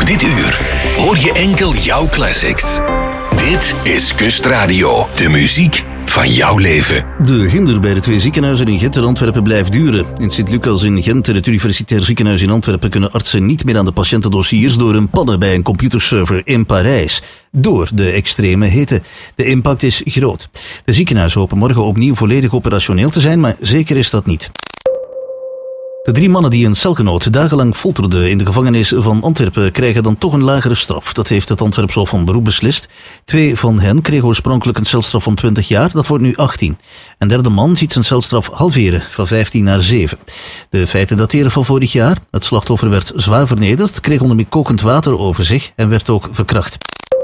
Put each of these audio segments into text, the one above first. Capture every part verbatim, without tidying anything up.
Ook dit uur hoor je enkel jouw classics. Dit is Kustradio, de muziek van jouw leven. De hinder bij de twee ziekenhuizen in Gent en Antwerpen blijft duren. In Sint-Lucas in Gent en het Universitair Ziekenhuis in Antwerpen kunnen artsen niet meer aan de patiëntendossiers door een pannen bij een computerserver in Parijs. Door de extreme hitte. De impact is groot. De ziekenhuizen hopen morgen opnieuw volledig operationeel te zijn, maar zeker is dat niet. De drie mannen die een celgenoot dagenlang folterden in de gevangenis van Antwerpen krijgen dan toch een lagere straf. Dat heeft het Antwerps Hof van Beroep beslist. Twee van hen kregen oorspronkelijk een celstraf van twintig jaar, dat wordt nu achttien. Een derde man ziet zijn celstraf halveren, van vijftien naar zeven. De feiten dateren van vorig jaar. Het slachtoffer werd zwaar vernederd, kreeg onder meer kokend water over zich en werd ook verkracht.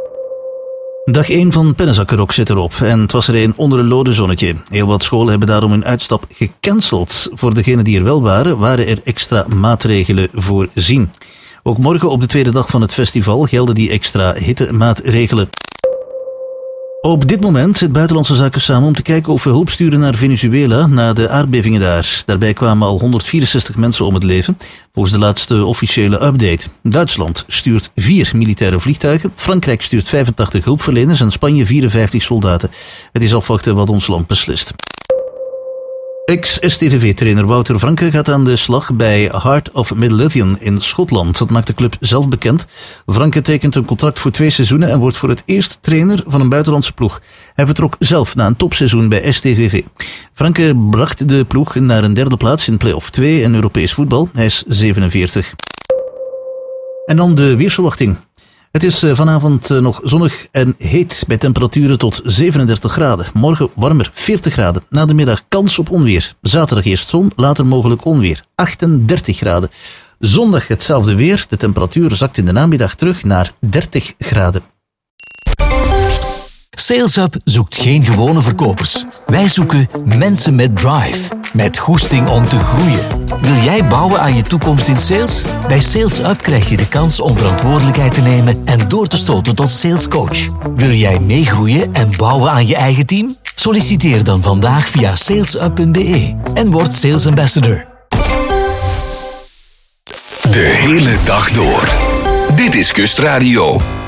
Dag één van Pennenzakkenrock zit erop en het was er een onder een lode zonnetje. Heel wat scholen hebben daarom hun uitstap gecanceld. Voor degenen die er wel waren, waren er extra maatregelen voorzien. Ook morgen op de tweede dag van het festival gelden die extra hittemaatregelen. Op dit moment zit Buitenlandse Zaken samen om te kijken of we hulp sturen naar Venezuela na de aardbevingen daar. Daarbij kwamen al honderdvierenzestig mensen om het leven, volgens de laatste officiële update. Duitsland stuurt vier militaire vliegtuigen, Frankrijk stuurt vijfentachtig hulpverleners en Spanje vierenvijftig soldaten. Het is afwachten wat ons land beslist. Ex-S T V V-trainer Wouter Franke gaat aan de slag bij Heart of Midlothian in Schotland. Dat maakt de club zelf bekend. Franke tekent een contract voor twee seizoenen en wordt voor het eerst trainer van een buitenlandse ploeg. Hij vertrok zelf na een topseizoen bij S T V V. Franke bracht de ploeg naar een derde plaats in play-off twee en Europees voetbal. Hij is zevenenveertig. En dan de weersverwachting. Het is vanavond nog zonnig en heet bij temperaturen tot zevenendertig graden. Morgen warmer, veertig graden. Na de middag kans op onweer. Zaterdag eerst zon, later mogelijk onweer. achtendertig graden. Zondag hetzelfde weer. De temperatuur zakt in de namiddag terug naar dertig graden. SalesUp zoekt geen gewone verkopers. Wij zoeken mensen met drive. Met goesting om te groeien. Wil jij bouwen aan je toekomst in sales? Bij SalesUp krijg je de kans om verantwoordelijkheid te nemen en door te stoten tot salescoach. Wil jij meegroeien en bouwen aan je eigen team? Solliciteer dan vandaag via salesup punt b e en word Sales Ambassador. De hele dag door. Dit is Kustradio.